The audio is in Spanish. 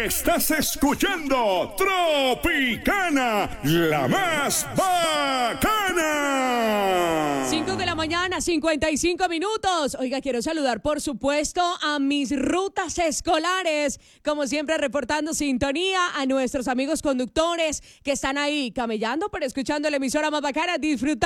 Estás escuchando Tropicana, la más bacana. 5 de la mañana, 55 minutos. Oiga, quiero saludar, por supuesto, a mis rutas escolares. Como siempre, reportando sintonía a nuestros amigos conductores que están ahí camellando, pero escuchando la emisora más bacana, disfrutando